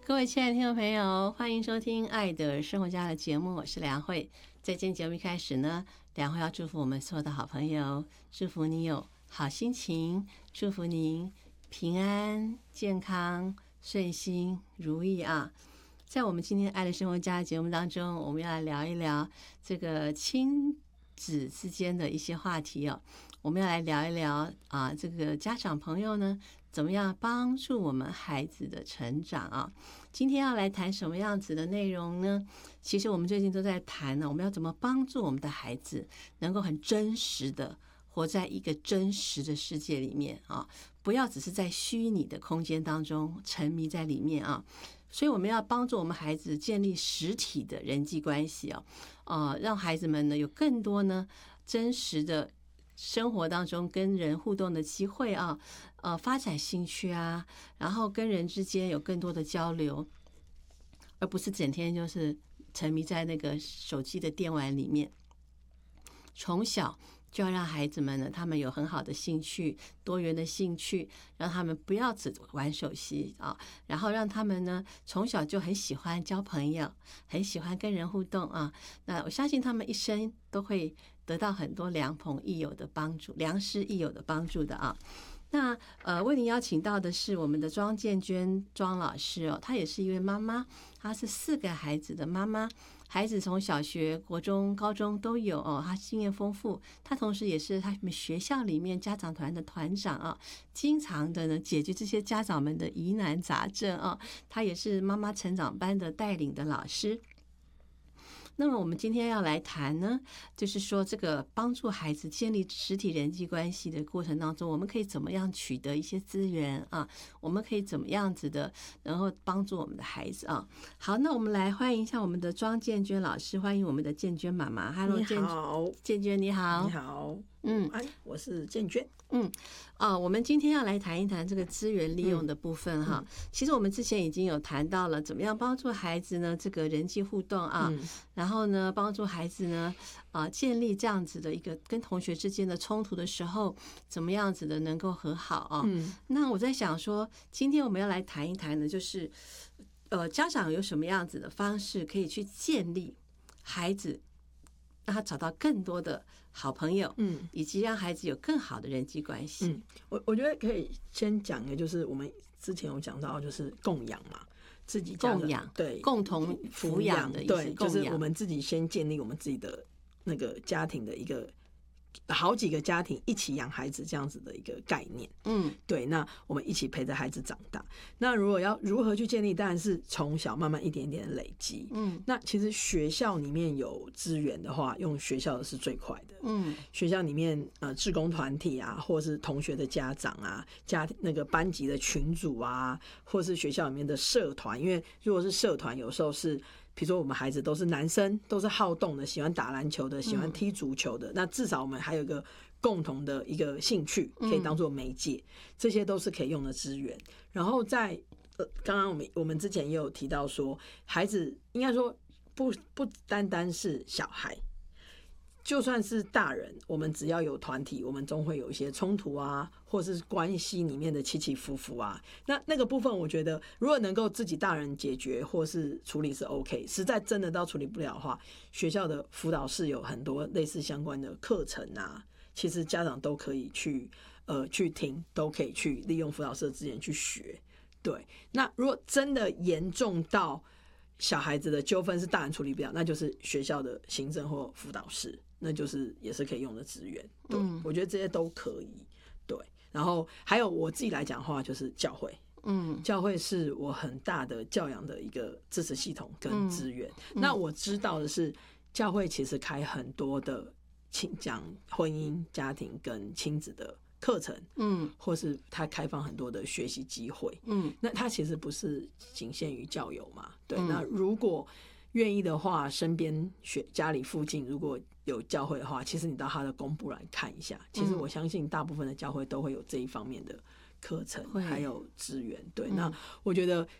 各位亲爱的听众朋友，欢迎收听《爱的生活家》的节目，我是梁慧。在今天节目一开始呢，梁慧要祝福我们所有的好朋友，祝福你有好心情，祝福您平安、健康、顺心、如意啊！在我们今天《爱的生活家》的节目当中，我们要来聊一聊这个亲子之间的一些话题哦。我们要来聊一聊啊，这个家长朋友呢，怎么样帮助我们孩子的成长啊？今天要来谈什么样子的内容呢？其实我们最近都在谈呢，我们要怎么帮助我们的孩子能够很真实的活在一个真实的世界里面啊，不要只是在虚拟的空间当中沉迷在里面啊。所以我们要帮助我们孩子建立实体的人际关系哦，让孩子们呢有更多呢真实的生活当中跟人互动的机会啊，发展兴趣啊，然后跟人之间有更多的交流，而不是整天就是沉迷在那个手机的电玩里面。从小就要让孩子们呢，他们有很好的兴趣，多元的兴趣，让他们不要只玩手机啊，然后让他们呢从小就很喜欢交朋友，很喜欢跟人互动啊。那我相信他们一生都会得到很多良朋益友的帮助，良师益友的帮助的啊。那为您邀请到的是我们的庄建娟庄老师哦，她也是一位妈妈，她是4个孩子的妈妈，孩子从小学、国中、高中都有哦，她经验丰富，她同时也是他们学校里面家长团的团长啊，经常的呢解决这些家长们的疑难杂症啊，她也是妈妈成长班的带领的老师。那么我们今天要来谈呢，就是说这个帮助孩子建立实体人际关系的过程当中，我们可以怎么样取得一些资源啊？我们可以怎么样子的，然后帮助我们的孩子啊？好，那我们来欢迎一下我们的庄建娟老师，欢迎我们的建娟妈妈。Hello， 建娟你好。 你好，我是建娟。 我们今天要来谈一谈这个资源利用的部分哈。其实我们之前已经有谈到了，怎么样帮助孩子呢这个人际互动啊，然后呢帮助孩子呢建立这样子的一个跟同学之间的冲突的时候，怎么样子的能够和好啊。那我在想说，今天我们要来谈一谈的就是家长有什么样子的方式可以去建立孩子，让他找到更多的好朋友，以及让孩子有更好的人际关系。 我觉得可以先讲的就是我们之前有讲到，就是供养嘛，自己家供养， 对， 共同抚养的意思， 对，就是我们自己先建立我们自己的那个家庭的一个。好几个家庭一起养孩子这样子的一个概念，对，那我们一起陪着孩子长大。那如果要如何去建立，当然是从小慢慢一点一点的累积。那其实学校里面有资源的话，用学校的是最快的。学校里面志工团体啊，或是同学的家长啊，那个班级的群组啊，或是学校里面的社团，因为如果是社团，有时候是。比如说我们孩子都是男生，都是好动的，喜欢打篮球的，喜欢踢足球的，那至少我们还有一个共同的一个兴趣可以当做媒介，这些都是可以用的资源。然后在刚刚我们之前也有提到说，孩子应该说不单单是小孩，就算是大人，我们只要有团体，我们总会有一些冲突啊，或是关系里面的起起伏伏啊。那个部分，我觉得如果能够自己大人解决或是处理是 OK， 实在真的到处理不了的话，学校的辅导室有很多类似相关的课程啊，其实家长都可以去听，都可以去利用辅导室的资源去学。对，那如果真的严重到小孩子的纠纷是大人处理不了，那就是学校的行政或辅导室，那就是也是可以用的资源。对，我觉得这些都可以。对，然后还有我自己来讲的话，就是教会。教会是我很大的教养的一个支持系统跟资源。那我知道的是，教会其实开很多的讲婚姻、家庭跟亲子的课程，或是他开放很多的学习机会，那他其实不是仅限于教友嘛，对，那如果愿意的话，身边家里附近如果有教会的话，其实你到他的公布来看一下，其实我相信大部分的教会都会有这一方面的课程还有资源。对，那我觉得